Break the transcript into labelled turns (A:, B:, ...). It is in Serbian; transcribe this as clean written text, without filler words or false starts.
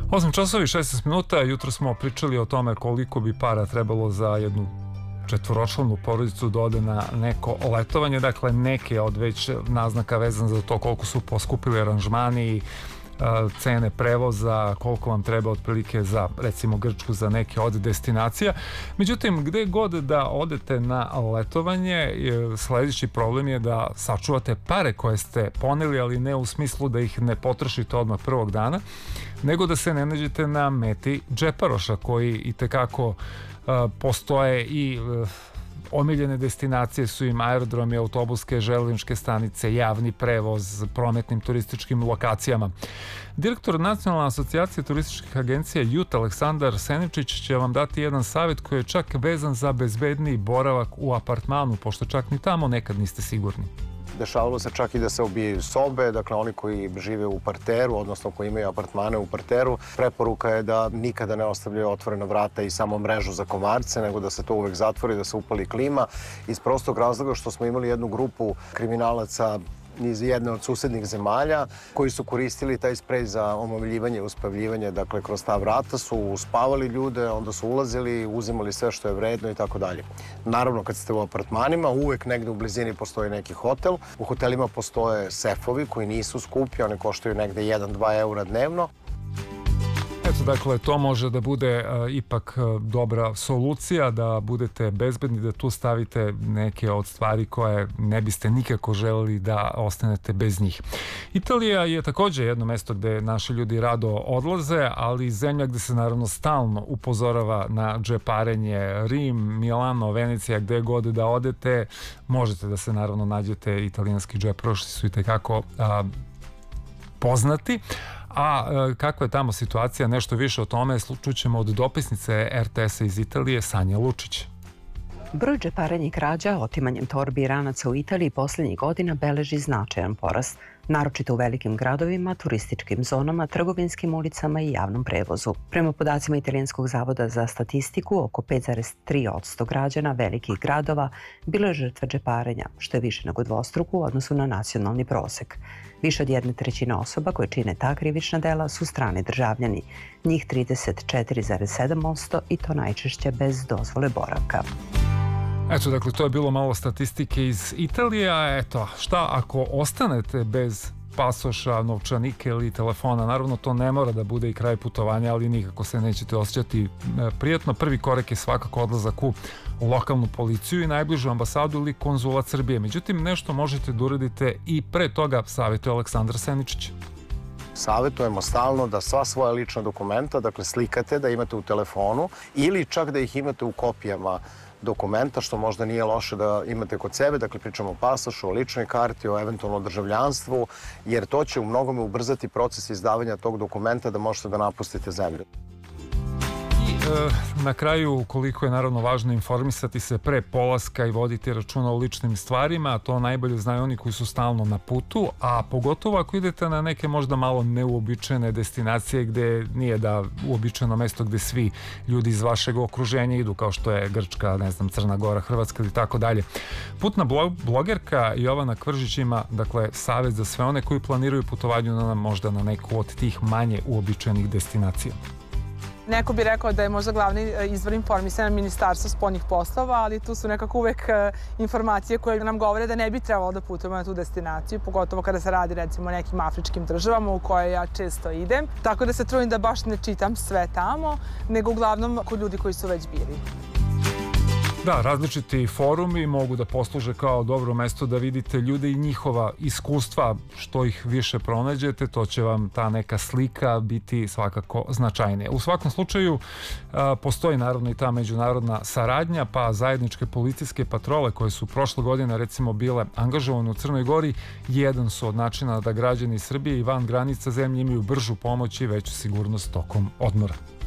A: 8 časova i 16 minuta, jutro smo pričali o tome koliko bi para trebalo za jednu četvoročlanu porodicu da ode na neko letovanje, dakle neke od već naznaka vezan za to koliko su poskupili aranžmani, cene prevoza, koliko vam treba otprilike za recimo Grčku, za neke od destinacija. Međutim, gde god da odete na letovanje, sledeći problem je da sačuvate pare koje ste poneli, ali ne u smislu da ih ne potrošite odmah prvog dana, nego da se ne nađete na meti džeparoša koji i tekako postoje i omiljene destinacije su im aerodromi, autobuske, železničke stanice, javni prevoz, prometnim turističkim lokacijama. Direktor Nacionalne asocijacije turističkih agencija JUT Aleksandar Seničić će vam dati jedan savjet koji je čak vezan za bezbedniji boravak u apartmanu, pošto čak ni tamo nekad niste sigurni.
B: Dešavalo se čak i da se obijaju sobe, dakle oni koji žive u parteru, odnosno koji imaju apartmane u parteru, preporuka je da nikada ne ostavljaju otvorena vrata i samo mrežu za komarce, nego da se to uvek zatvori, da se upali klima, iz prostog razloga što smo imali jednu grupu kriminalaca iz jedne od susednih zemalja koji su koristili taj sprej za omamljivanje i uspavljivanje, dakle kroz ta vrata su uspavali ljude, onda su ulazili, uzimali sve što je vredno i tako dalje. Naravno, kad ste u apartmanima, uvek negde u blizini postoji neki hotel. U hotelima postoje sefovi koji nisu skupi, oni koštaju negde 1-2 eura dnevno.
A: Eto, dakle, to može da bude ipak dobra solucija, da budete bezbedni, da tu stavite neke od stvari koje ne biste nikako želeli da ostanete bez njih. Italija je takođe jedno mesto gde naši ljudi rado odlaze, ali zemlja gde se naravno stalno upozorava na džeparenje. Rim, Milano, Venecija, gde god da odete, možete da se naravno nađete. Italijanski džeparoši su i tekako poznati. A kakva je tamo situacija, nešto više o tome čućemo od dopisnice RTS-a iz Italije, Sanje Lučić.
C: Broj džeparenja i krađa otimanjem torbi i ranaca u Italiji poslednjih godina beleži značajan porast, naročito u velikim gradovima, turističkim zonama, trgovinskim ulicama i javnom prevozu. Prema podacima Italijanskog zavoda za statistiku, oko 5,3% građana velikih gradova bilo je žrtve džeparenja, što je više nego dvostruko u odnosu na nacionalni prosek. Više od 1/3 osoba koje čine ta krivična dela su strani državljani, njih 34,7% i to najčešće bez dozvole boravka.
A: Eto, dakle, to je bilo malo statistike iz Italije, a eto, šta ako ostanete bez pasoša, novčanike ili telefona? Naravno, to ne mora da bude i kraj putovanja, ali nikako se nećete osjećati prijatno. Prvi korak je svakako odlazak u lokalnu policiju i najbližu ambasadu ili konzulat Srbije. Međutim, nešto možete da uradite i pre toga, savjetuje Aleksandar Seničić.
B: Savetujemo stalno da sva svoja lična dokumenta, dakle slikate, da imate u telefonu ili čak da ih imate u kopijama dokumenta, što možda nije loše da imate kod sebe, dakle pričamo o pasošu, o ličnoj karti, o eventualno državljanstvu, jer to će u mnogome ubrzati proces izdavanja tog dokumenta da možete da napustite zemlju.
A: Na kraju, koliko je naravno važno informisati se pre polaska i voditi računa o ličnim stvarima, to najbolje znaju oni koji su stalno na putu, a pogotovo ako idete na neke možda malo neuobičajene destinacije gde nije da uobičajeno mesto gde svi ljudi iz vašeg okruženja idu, kao što je Grčka, ne znam, Crna Gora, Hrvatska ili tako dalje. Putna blogerka Jovana Kvržić ima, dakle, savjet za sve one koji planiraju putovanje možda na neku od tih manje uobičajenih destinacija.
D: Neko bi rekao da je možda glavni izvor informisanja Ministarstvo spoljnih poslova, ali tu su nekako uvek informacije koje nam govore da ne bi trebalo da putujemo na tu destinaciju, pogotovo kada se radi recimo o nekim afričkim državama u koje ja često idem. Tako da se trudim da baš ne čitam sve tamo, nego uglavnom kod ljudi koji su već bili.
A: Da, različiti forumi mogu da posluže kao dobro mesto da vidite ljude i njihova iskustva. Što ih više pronađete, to će vam ta neka slika biti svakako značajnija. U svakom slučaju postoji naravno i ta međunarodna saradnja, pa zajedničke policijske patrole koje su prošle godine recimo bile angažovane u Crnoj Gori, jedan su od načina da građani Srbije i van granica zemlje imaju bržu pomoć i veću sigurnost tokom odmora.